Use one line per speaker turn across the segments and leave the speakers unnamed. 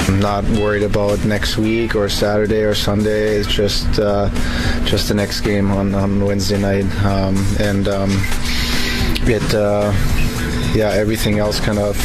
I'm not worried about next week or Saturday or Sunday. It's just the next game on Wednesday night, everything else kind of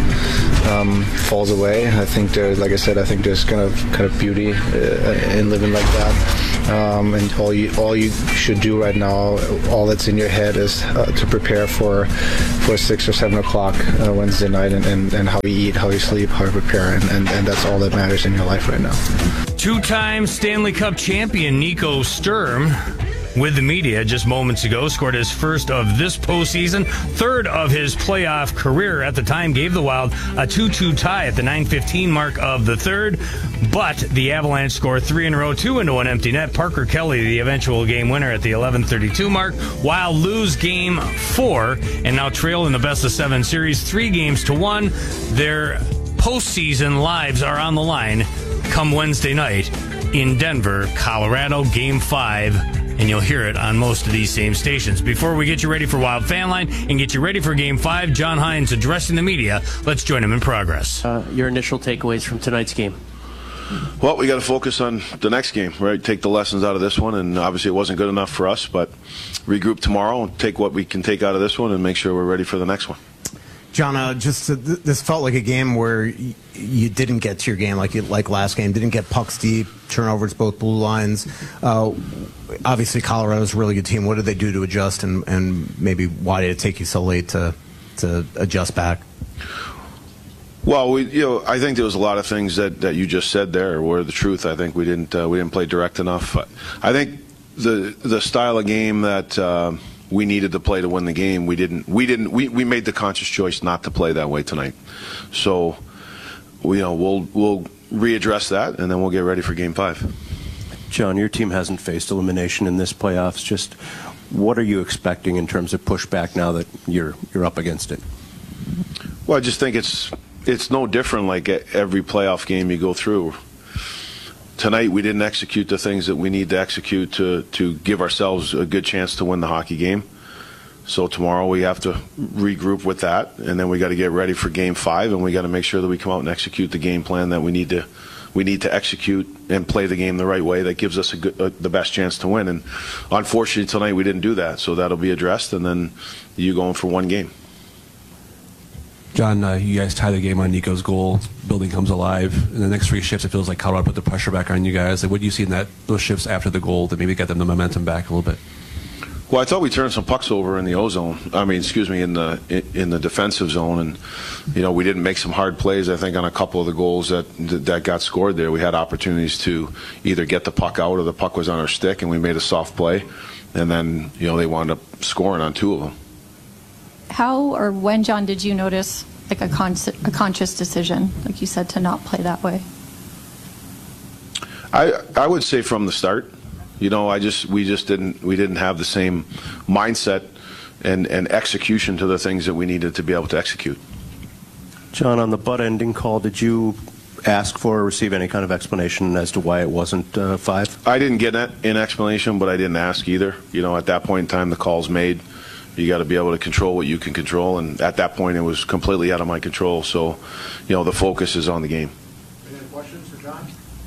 falls away. I think there's kind of beauty in living like that. And all you should do right now, all that's in your head, is to prepare for 6 or 7 o'clock Wednesday night, and how you eat, how you sleep, how you prepare, and that's all that matters in your life right now.
Two-time Stanley Cup champion Nico Sturm, with the media just moments ago, scored his first of this postseason, third of his playoff career. At the time, gave the Wild a 2-2 tie at the 9:15 mark of the third, but the Avalanche scored 3 in a row, 2 into an empty net. Parker Kelly, the eventual game winner at the 11:32 mark. Wild lose game 4 and now trail in the best-of-7 series 3-1. Their postseason lives are on the line come Wednesday night in Denver, Colorado, Game 5. And you'll hear it on most of these same stations. Before we get you ready for Wild Fan Line and get you ready for Game 5, John Hynes addressing the media. Let's join him in progress.
Your initial takeaways from tonight's game?
Well, we got to focus on the next game, right? Take the lessons out of this one, and obviously it wasn't good enough for us, but regroup tomorrow and take what we can take out of this one and make sure we're ready for the next one.
John, this felt like a game where you didn't get to your game like last game. Didn't get pucks deep, turnovers both blue lines. Obviously, Colorado's a really good team. What did they do to adjust, and maybe why did it take you so late to adjust back?
Well, I think there was a lot of things that you just said there were the truth. I think we didn't play direct enough. I think the style of game that we needed to play to win the game, we made the conscious choice not to play that way tonight. So, we'll readdress that, and then we'll get ready for Game 5.
John, your team hasn't faced elimination in this playoffs. Just what are you expecting in terms of pushback now that you're up against it?
Well, I just think it's no different like every playoff game you go through. Tonight we didn't execute the things that we need to execute to give ourselves a good chance to win the hockey game. So tomorrow we have to regroup with that, and then we got to get ready for Game 5, and we got to make sure that we come out and execute the game plan that we need to execute and play the game the right way that gives us the best chance to win. And unfortunately tonight we didn't do that, so that'll be addressed, and then you going for one game.
John, you guys tie the game on Nico's goal. Building comes alive. In the next 3 shifts, it feels like Colorado put the pressure back on you guys. What do you see in those shifts after the goal that maybe get them the momentum back a little bit?
Well, I thought we turned some pucks over in the O-zone. In the defensive zone, and we didn't make some hard plays. I think on a couple of the goals that got scored there, we had opportunities to either get the puck out or the puck was on our stick, and we made a soft play, and then they wound up scoring on 2 of them.
How or when, John, did you notice a conscious decision, like you said, to not play that way?
I would say from the start. We didn't have the same mindset and execution to the things that we needed to be able to execute.
John, on the butt ending call, did you ask for or receive any kind of explanation as to why it wasn't 5?
I didn't get an explanation, but I didn't ask either. At that point in time, the call's made. You got to be able to control what you can control, and at that point, it was completely out of my control. So, the focus is on the game.
Any other questions for John?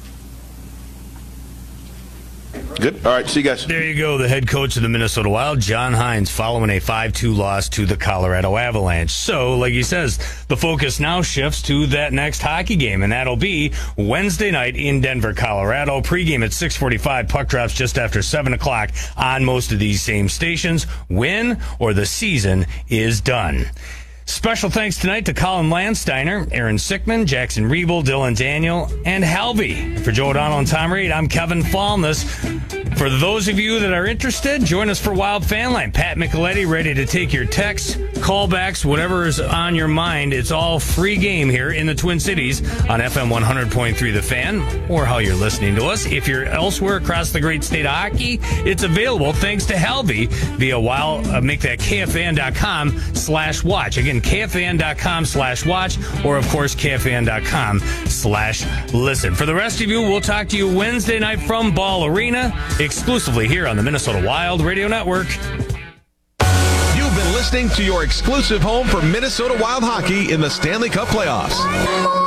Good. All right. See you guys.
There you go. The head coach of the Minnesota Wild, John Hynes, following a 5-2 loss to the Colorado Avalanche. So, like he says, the focus now shifts to that next hockey game, and that'll be Wednesday night in Denver, Colorado. Pregame at 6:45. Puck drops just after 7 o'clock on most of these same stations. Win or the season is done. Special thanks tonight to Colin Landsteiner, Aaron Sickman, Jackson Riebel, Dylan Daniel, and Halvey. For Joe O'Donnell and Tom Reed, I'm Kevin Fallness. For those of you that are interested, join us for Wild Fan Line. Pat Micheletti ready to take your texts, callbacks, whatever is on your mind. It's all free game here in the Twin Cities on FM 100.3 The Fan, or how you're listening to us. If you're elsewhere across the great state of hockey, it's available thanks to Halvey via make that KFAN.com/watch. Again, KFAN.com/watch, or of course, KFAN.com/listen. For the rest of you, we'll talk to you Wednesday night from Ball Arena, exclusively here on the Minnesota Wild Radio Network.
You've been listening to your exclusive home for Minnesota Wild hockey in the Stanley Cup playoffs.